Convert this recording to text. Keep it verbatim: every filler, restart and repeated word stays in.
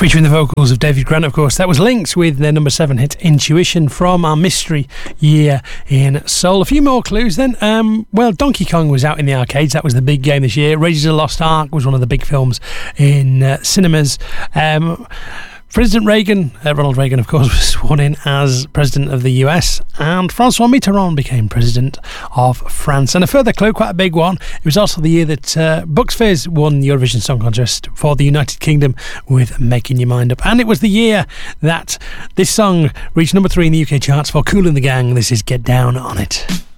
Featuring the vocals of David Grant, of course. That was linked with their number seven hit, Intuition, from our mystery year in soul. A few more clues then. Um, well, Donkey Kong was out in the arcades. That was the big game this year. Raiders of the Lost Ark was one of the big films in uh, cinemas. Um... President Reagan, uh, Ronald Reagan, of course, was sworn in as President of the U S, and Francois Mitterrand became President of France. And a further clue, quite a big one, it was also the year that uh, Bucks Fizz won the Eurovision Song Contest for the United Kingdom with Making Your Mind Up. And it was the year that this song reached number three in the U K charts for Kool and the Gang. This is Get Down On It.